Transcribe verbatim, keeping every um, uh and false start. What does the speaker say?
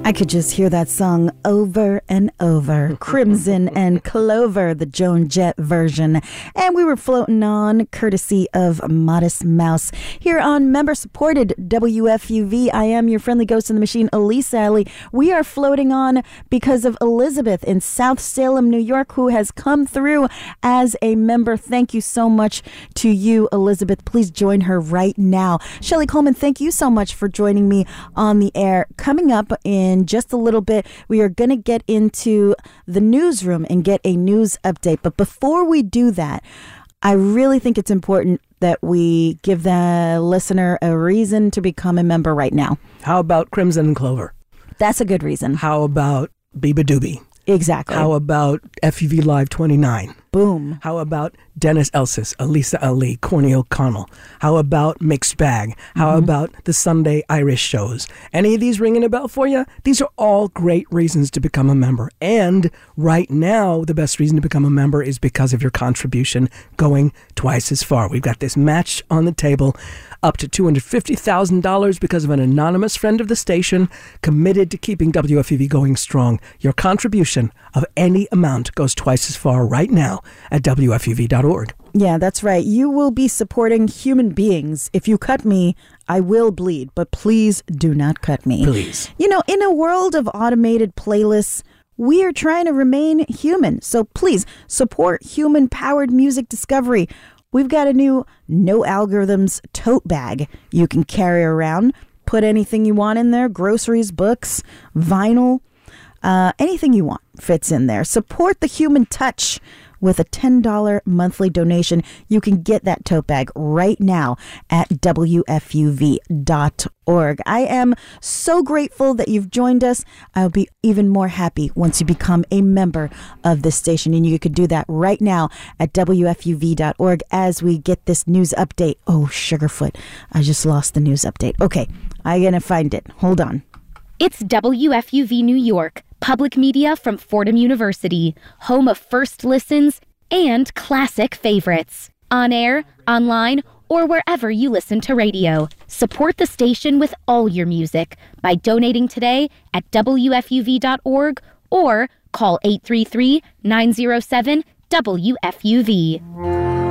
I could just hear that song over and over. Crimson and Clover, the Joan Jett version. And we were floating on courtesy of Modest Mouse here on member-supported W F U V. I am your friendly ghost in the machine, Elise Alley. We are floating on because of Elizabeth in South Salem, New York, who has come through as a member. Thank you so much to you, Elizabeth. Please join her right now. Shelley Coleman, thank you so much for joining me on the air. Coming up in In just a little bit, we are going to get into the newsroom and get a news update. But before we do that, I really think it's important that we give the listener a reason to become a member right now. How about Crimson and Clover? That's a good reason. How about Biba Doobie? Exactly. How about F U V Live twenty-nine? Boom. How about Dennis Elsis, Elisa Ali, Corny O'Connell? How about Mixed Bag? How mm-hmm. about the Sunday Irish shows? Any of these ringing a bell for you? These are all great reasons to become a member. And right now, the best reason to become a member is because of your contribution going twice as far. We've got this match on the table up to two hundred fifty thousand dollars because of an anonymous friend of the station committed to keeping W F U V going strong. Your contribution of any amount goes twice as far right now at W F U V dot org. Yeah, that's right. You will be supporting human beings. If you cut me, I will bleed, but please do not cut me. Please. You know, in a world of automated playlists, we are trying to remain human. So please support human-powered music discovery. We've got a new No Algorithms tote bag you can carry around. Put anything you want in there, groceries, books, vinyl, uh, anything you want fits in there. Support the human touch with a ten dollars monthly donation. You can get that tote bag right now at W F U V dot org. I am so grateful that you've joined us. I'll be even more happy once you become a member of this station, and you could do that right now at W F U V dot org as we get this news update. Oh, Sugarfoot, I just lost the news update. Okay, I'm going to find it. Hold on. It's W F U V New York, public media from Fordham University, home of first listens and classic favorites. On air, online, or wherever you listen to radio. Support the station with all your music by donating today at W F U V dot org or call eight three three, nine zero seven, W F U V.